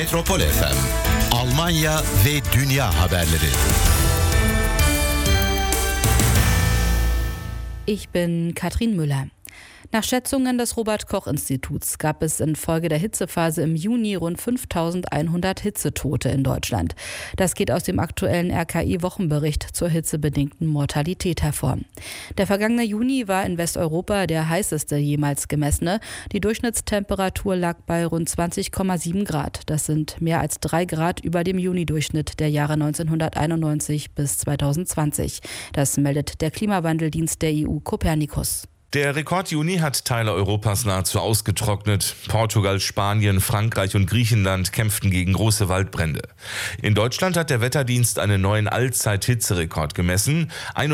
Metropol FM, Almanya ve dünya haberleri. Ich bin Katrin Müller. Nach Schätzungen des Robert-Koch-Instituts gab es infolge der Hitzephase im Juni rund 5.100 Hitzetote in Deutschland. Das geht aus dem aktuellen RKI-Wochenbericht zur hitzebedingten Mortalität hervor. Der vergangene Juni war in Westeuropa der heißeste jemals gemessene. Die Durchschnittstemperatur lag bei rund 20,7 Grad. Das sind mehr als 3 Grad über dem Juni-Durchschnitt der Jahre 1991 bis 2020. Das meldet der Klimawandeldienst der EU Copernicus. Der Rekord-Juni hat Teile Europas nahezu ausgetrocknet. Portugal, Spanien, Frankreich und Griechenland kämpften gegen große Waldbrände. In Deutschland hat der Wetterdienst einen neuen Allzeit-Hitzerekord gemessen.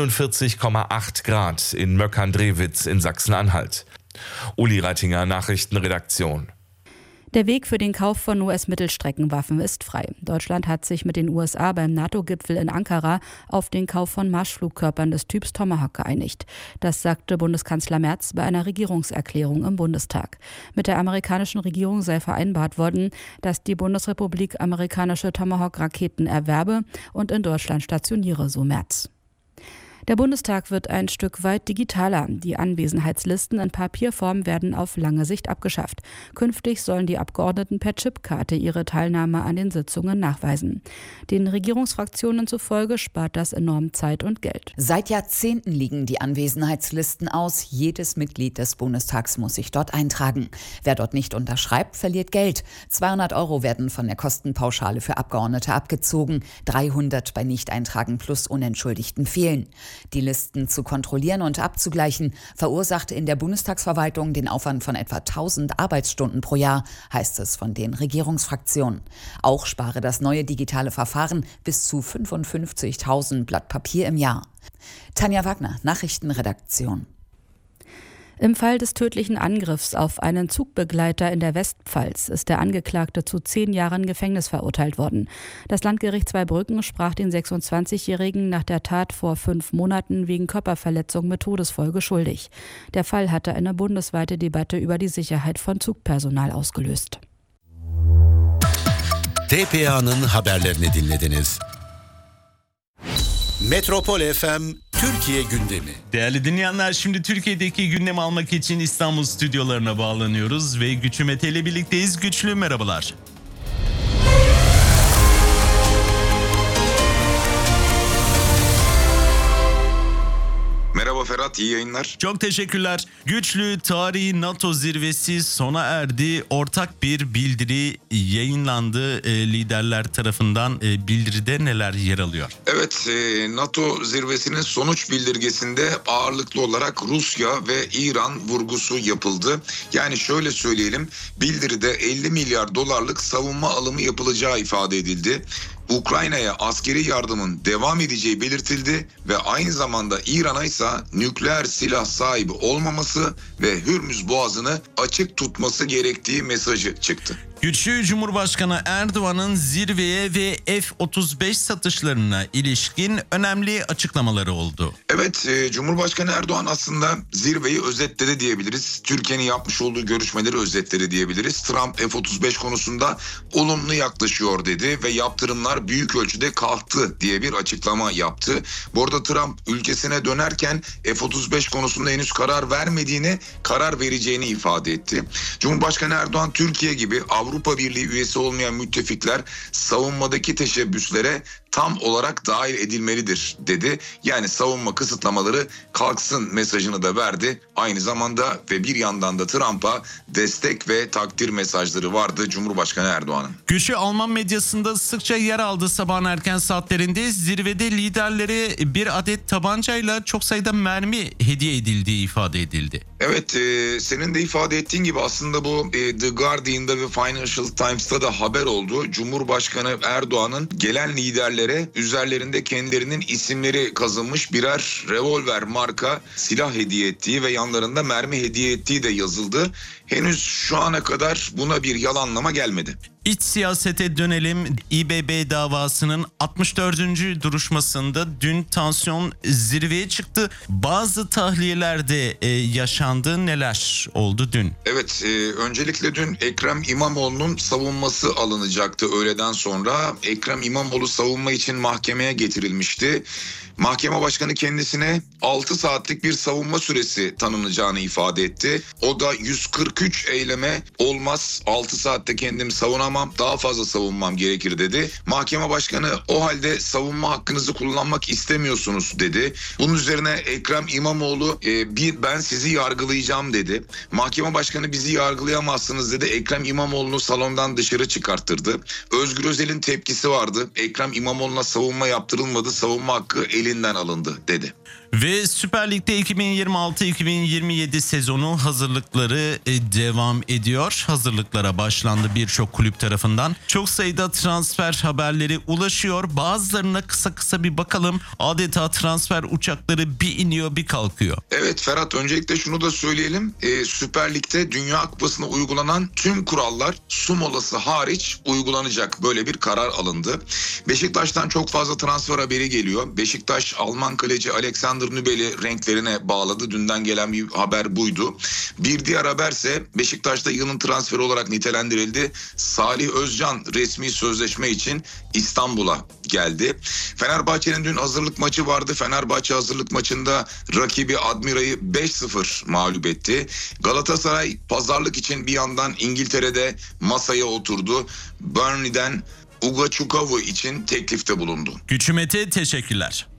41,8 Grad in Möckern-Drewitz in Sachsen-Anhalt. Uli Reitinger, Nachrichtenredaktion. Der Weg für den Kauf von US-Mittelstreckenwaffen ist frei. Deutschland hat sich mit den USA beim NATO-Gipfel in Ankara auf den Kauf von Marschflugkörpern des Typs Tomahawk geeinigt. Das sagte Bundeskanzler Merz bei einer Regierungserklärung im Bundestag. Mit der amerikanischen Regierung sei vereinbart worden, dass die Bundesrepublik amerikanische Tomahawk-Raketen erwerbe und in Deutschland stationiere, so Merz. Der Bundestag wird ein Stück weit digitaler. Die Anwesenheitslisten in Papierform werden auf lange Sicht abgeschafft. Künftig sollen die Abgeordneten per Chipkarte ihre Teilnahme an den Sitzungen nachweisen. Den Regierungsfraktionen zufolge spart das enorm Zeit und Geld. Seit Jahrzehnten liegen die Anwesenheitslisten aus. Jedes Mitglied des Bundestags muss sich dort eintragen. Wer dort nicht unterschreibt, verliert Geld. 200 € werden von der Kostenpauschale für Abgeordnete abgezogen. 300 bei Nicht-Eintragen plus unentschuldigten Fehlen. Die Listen zu kontrollieren und abzugleichen verursacht in der Bundestagsverwaltung den Aufwand von etwa 1000 Arbeitsstunden pro Jahr, heißt es von den Regierungsfraktionen. Auch spare das neue digitale Verfahren bis zu 55.000 Blatt Papier im Jahr. Tanja Wagner, Nachrichtenredaktion. Im Fall des tödlichen Angriffs auf einen Zugbegleiter in der Westpfalz ist der Angeklagte zu 10 Jahren Gefängnis verurteilt worden. Das Landgericht Zweibrücken sprach den 26-Jährigen nach der Tat vor 5 Monaten wegen Körperverletzung mit Todesfolge schuldig. Der Fall hatte eine bundesweite Debatte über die Sicherheit von Zugpersonal ausgelöst. TPA'nın haberlerini dinlediniz. Metropol FM Türkiye gündemi. Değerli dinleyenler, şimdi Türkiye'deki gündemi almak için İstanbul stüdyolarına bağlanıyoruz ve Güçlü Mete ile birlikteyiz. Güçlü, merhabalar. Merhaba Ferhat, iyi yayınlar. Çok teşekkürler. Güçlü, tarihi NATO zirvesi sona erdi. Ortak bir bildiri yayınlandı liderler tarafından. Bildiride neler yer alıyor? Evet, NATO zirvesinin sonuç bildirgesinde ağırlıklı olarak Rusya ve İran vurgusu yapıldı. Yani şöyle söyleyelim, bildiride 50 milyar dolarlık savunma alımı yapılacağı ifade edildi. Ukrayna'ya askeri yardımın devam edeceği belirtildi ve aynı zamanda İran'a ise nükleer silah sahibi olmaması ve Hürmüz Boğazı'nı açık tutması gerektiği mesajı çıktı. Güçlü, Cumhurbaşkanı Erdoğan'ın zirveye ve F-35 satışlarına ilişkin önemli açıklamaları oldu. Evet, Cumhurbaşkanı Erdoğan aslında zirveyi özetledi diyebiliriz. Türkiye'nin yapmış olduğu görüşmeleri özetledi diyebiliriz. Trump F-35 konusunda olumlu yaklaşıyor dedi ve yaptırımlar büyük ölçüde kalktı diye bir açıklama yaptı. Bu arada Trump ülkesine dönerken F-35 konusunda henüz karar vermediğini, karar vereceğini ifade etti. Cumhurbaşkanı Erdoğan, Türkiye gibi Avrupa Birliği üyesi olmayan müttefikler savunmadaki teşebbüslere tam olarak dahil edilmelidir dedi. Yani savunma kısıtlamaları kalksın mesajını da verdi. Aynı zamanda ve bir yandan da Trump'a destek ve takdir mesajları vardı Cumhurbaşkanı Erdoğan'ın. Güçlü, Alman medyasında sıkça yer aldı sabahın erken saatlerinde. Zirvede liderlere bir adet tabancayla çok sayıda mermi hediye edildiği ifade edildi. Evet, senin de ifade ettiğin gibi aslında bu The Guardian'da ve Financial Times'ta da haber oldu. Cumhurbaşkanı Erdoğan'ın gelen liderlere üzerlerinde kendilerinin isimleri kazınmış birer revolver marka silah hediye ettiği ve yanlarında mermi hediye ettiği de yazıldı. Henüz şu ana kadar buna bir yalanlama gelmedi. İç siyasete dönelim. İBB davasının 64. duruşmasında dün tansiyon zirveye çıktı. Bazı tahliyelerde yaşandı. başlandı. Neler oldu dün? Evet, öncelikle dün Ekrem İmamoğlu'nun savunması alınacaktı öğleden sonra. Ekrem İmamoğlu savunma için mahkemeye getirilmişti. Mahkeme başkanı kendisine 6 saatlik bir savunma süresi tanınacağını ifade etti. O da 143 eyleme olmaz, 6 saatte kendimi savunamam, daha fazla savunmam gerekir dedi. Mahkeme başkanı o halde savunma hakkınızı kullanmak istemiyorsunuz dedi. Bunun üzerine Ekrem İmamoğlu ben sizi yargılayacağım dedi. Mahkeme başkanı bizi yargılayamazsınız dedi. Ekrem İmamoğlu'nu salondan dışarı çıkarttırdı. Özgür Özel'in tepkisi vardı. Ekrem İmamoğlu'na savunma yaptırılmadı, savunma hakkı elinden alındı dedi. Ve Süper Lig'de 2026-2027 sezonu hazırlıkları devam ediyor. Hazırlıklara başlandı birçok kulüp tarafından. Çok sayıda transfer haberleri ulaşıyor. Bazılarına kısa bir bakalım. Adeta transfer uçakları bir iniyor bir kalkıyor. Evet Ferhat, öncelikle şunu da söyleyelim. Süper Lig'de Dünya Kupası'na uygulanan tüm kurallar su molası hariç uygulanacak. Böyle bir karar alındı. Beşiktaş'tan çok fazla transfer haberi geliyor. Beşiktaş Alman kaleci Alexander Nübel'i renklerine bağladı. Dünden gelen bir haber buydu. Bir diğer haberse Beşiktaş'ta yılın transferi olarak nitelendirildi. Salih Özcan resmi sözleşme için İstanbul'a geldi. Fenerbahçe'nin dün hazırlık maçı vardı. Fenerbahçe hazırlık maçında rakibi Admira'yı 5-0 mağlup etti. Galatasaray pazarlık için bir yandan İngiltere'de masaya oturdu. Burnley'den Uga Çukavu için teklifte bulundu. Güçlü Mete, teşekkürler.